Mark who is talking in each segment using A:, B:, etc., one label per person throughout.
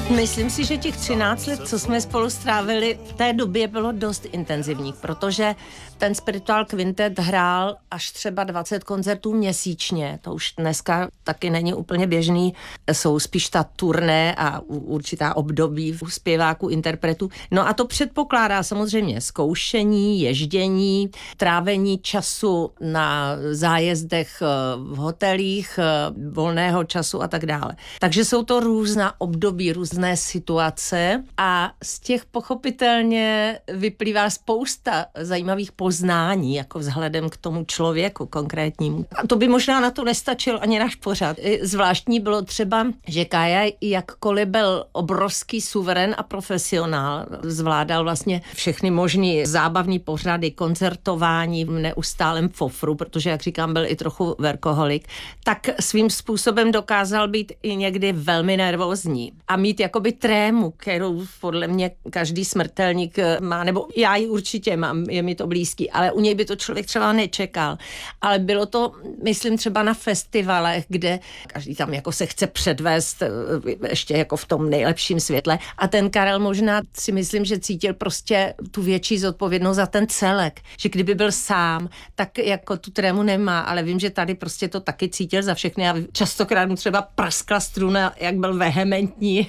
A: Myslím si, že těch 13 let, co jsme spolu strávili, v té době bylo dost intenzivních, protože ten Spiritual Quintet hrál až třeba 20 koncertů měsíčně. To už dneska taky není úplně běžný. Jsou spíš ta turné a určitá období u zpěváků, interpretů. No a to předpokládá samozřejmě zkoušení, ježdění, trávení času na zájezdech v hotelích, volného času a tak dále. Takže jsou to různá období, různé situace a z těch pochopitelně vyplývá spousta zajímavých poznání, jako vzhledem k tomu člověku konkrétnímu. A to by možná na to nestačil ani náš pořad. Zvláštní bylo třeba, že Kája jakkoliv byl obrovský suverén a profesionál, zvládal vlastně všechny možný zábavní pořady, koncertování v neustálém fofru, protože, jak říkám, byl i trochu workoholik, tak svým způsobem dokázal být i někdy velmi nervózní a mít jakoby trému, kterou podle mě každý smrtelník má, nebo já ji určitě mám, je mi to blízký, ale u něj by to člověk třeba nečekal. Ale bylo to, myslím, třeba na festivalech, kde každý tam jako se chce předvést ještě jako v tom nejlepším světle a ten Karel možná si myslím, že cítil prostě tu větší zodpovědnost za ten celek, že kdyby byl sám, tak jako tu trému nemá, ale vím, že tady prostě to taky cítil za všechny a častokrát mu třeba praskla struna, jak byl vehementní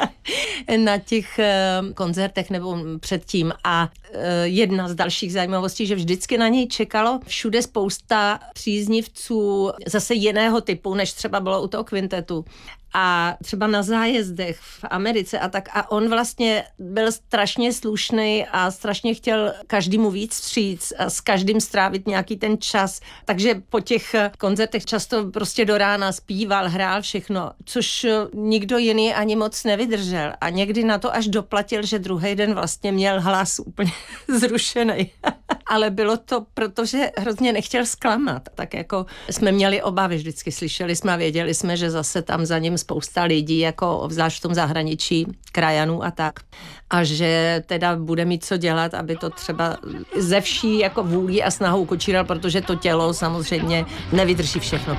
A: na těch koncertech nebo předtím. A jedna z dalších zajímavostí, že vždycky na něj čekalo všude spousta příznivců zase jiného typu, než třeba bylo u toho kvintetu. A třeba na zájezdech v Americe a tak. A on vlastně byl strašně slušný a strašně chtěl každému víc vstříc a s každým strávit nějaký ten čas. Takže po těch koncertech často prostě do rána zpíval, hrál všechno, což nikdo jiný ani moc nevydržel. A někdy na to až doplatil, že druhý den vlastně měl hlas úplně zrušený. Ale bylo to, protože hrozně nechtěl zklamat. Tak jako jsme měli obavy, vždycky slyšeli jsme a věděli jsme, že zase tam za ním spousta lidí, jako obzvlášť v tom zahraničí, krajanů a tak. A že teda bude mít co dělat, aby to třeba ze vší jako vůlí a snahou kočíral, protože to tělo samozřejmě nevydrží všechno.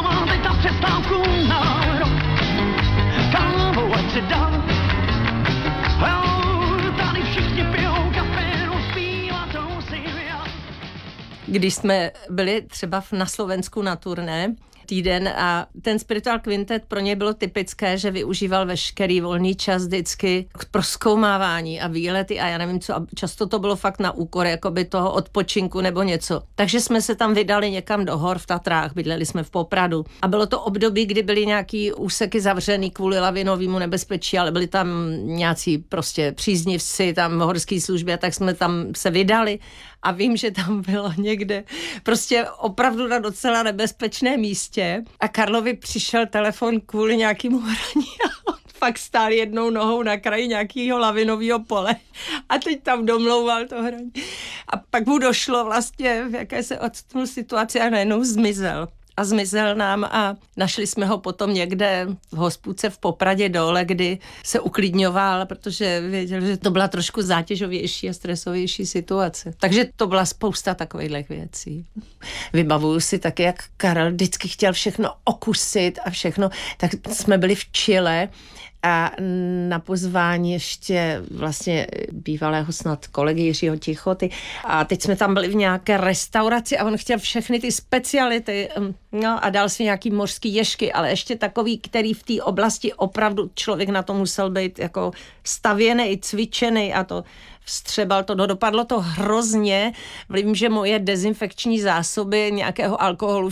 A: Když jsme byli třeba na Slovensku na turné týden a ten Spiritual Quintet pro něj bylo typické, že využíval veškerý volný čas vždycky k prozkoumávání a výlety a já nevím co, a často to bylo fakt na úkor jakoby toho odpočinku nebo něco. Takže jsme se tam vydali někam do hor v Tatrách, bydleli jsme v Popradu a bylo to období, kdy byly nějaký úseky zavřený kvůli lavinovému nebezpečí, ale byli tam nějací prostě příznivci tam v horské službě, tak jsme tam se vydali a vím, že tam bylo někde prostě opravdu na docela nebezpečné místě a Karlovi přišel telefon kvůli nějakému hraní a on fakt stál jednou nohou na kraji nějakého lavinového pole a teď tam domlouval to hraní. A pak mu došlo vlastně, v jaké se odstnul situaci a najednou zmizel. A zmizel nám a našli jsme ho potom někde v hospůdce v Popradě dole, kdy se uklidňoval, protože věděl, že to byla trošku zátěžovější a stresovější situace. Takže to byla spousta takových věcí. Vybavuju si taky, jak Karel vždycky chtěl všechno okusit a všechno. Tak jsme byli v Chile a na pozvání ještě vlastně bývalého snad kolegy Jiřího Tichoty. A teď jsme tam byli v nějaké restauraci a on chtěl všechny ty speciality, no a dal si nějaký mořský ježky, ale ještě takový, který v té oblasti opravdu člověk na to musel být jako stavěný, cvičený a to vstřebal to, dopadlo to hrozně. Vím, že moje dezinfekční zásoby nějakého alkoholu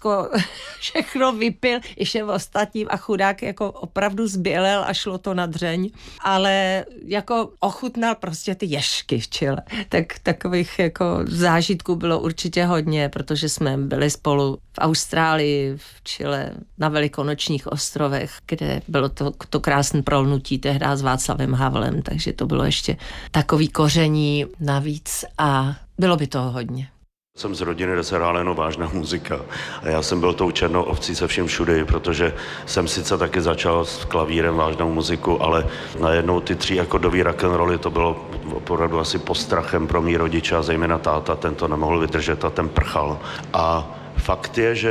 A: všechno vypil, ještě v ostatním a chudák jako opravdu zbělel a šlo to na dřeň, ale jako ochutnal prostě ty ježky v Chile. Tak takových jako zážitků bylo určitě hodně, protože jsme byli spolu v Austrálii, v Chile, na Velikonočních ostrovech, kde bylo to krásné prolnutí tehdy s Václavem Havlem, takže to bylo ještě takový koření navíc a bylo by toho hodně.
B: Jsem z rodiny, kde se hrála jenom vážná muzika a já jsem byl tou černou ovcí se vším všudy, protože jsem sice taky začal s klavírem vážnou muziku, ale najednou ty 3akordový rock'n'rolly to bylo opravdu asi postrachem pro mý rodiče a zejména táta, ten to nemohl vydržet a ten prchal. A fakt je, že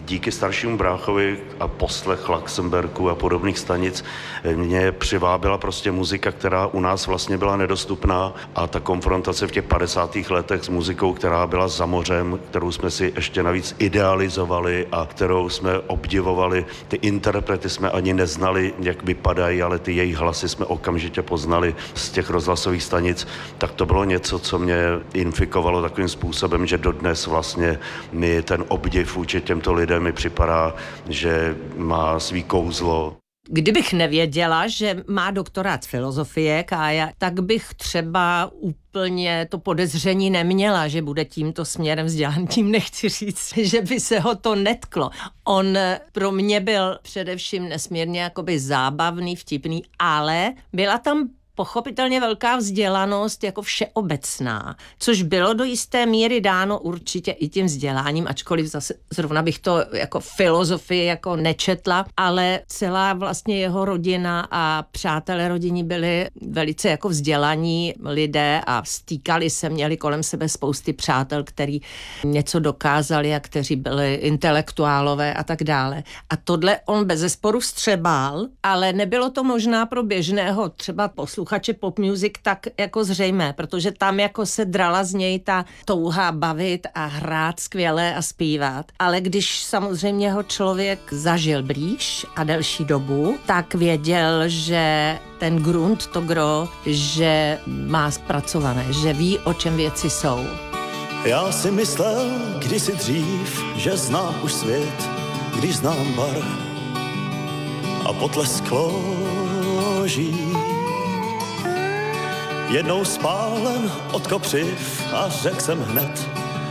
B: díky staršímu bráchovi a poslech Luxemburku a podobných stanic mě přivábila prostě muzika, která u nás vlastně byla nedostupná a ta konfrontace v těch 50. letech s muzikou, která byla za mořem, kterou jsme si ještě navíc idealizovali a kterou jsme obdivovali. Ty interprety jsme ani neznali, jak vypadají, ale ty jejich hlasy jsme okamžitě poznali z těch rozhlasových stanic, tak to bylo něco, co mě infikovalo takovým způsobem, že dodnes vlastně mi ten obdiv vůči těmto lidem mi připadá, že má svý kouzlo.
A: Kdybych nevěděla, že má doktorát z filozofie Kája, tak bych třeba úplně to podezření neměla, že bude tímto směrem vzdělán. Tím nechci říct, že by se ho to netklo. On pro mě byl především nesmírně jakoby zábavný, vtipný, ale byla tam pochopitelně velká vzdělanost jako všeobecná, což bylo do jisté míry dáno určitě i tím vzděláním, ačkoliv zase zrovna bych to jako filozofii jako nečetla, ale celá vlastně jeho rodina a přátelé rodiny byli velice jako vzdělaní lidé a stýkali se, měli kolem sebe spousty přátel, který něco dokázali a kteří byli intelektuálové a tak dále. A tohle on bezesporu vstřebal, ale nebylo to možná pro běžného třeba posluchače pop music tak jako zřejmé, protože tam jako se drala z něj ta touha bavit a hrát skvěle a zpívat. Ale když samozřejmě ho člověk zažil blíž a delší dobu, tak věděl, že ten grunt, to gro, že má zpracované, že ví, o čem věci jsou.
C: Já si myslel kdysi dřív, že znám už svět, když znám bar a potlesk loží. Jednou spálen od kopřiv a řekl jsem hned,